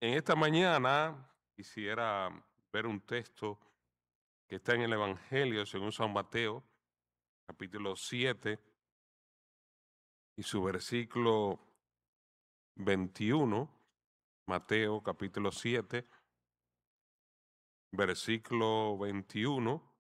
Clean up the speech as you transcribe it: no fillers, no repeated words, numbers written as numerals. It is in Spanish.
En esta mañana quisiera ver un texto que está en el Evangelio según San Mateo, capítulo 7 y su versículo 21. Mateo, capítulo 7, versículo 21.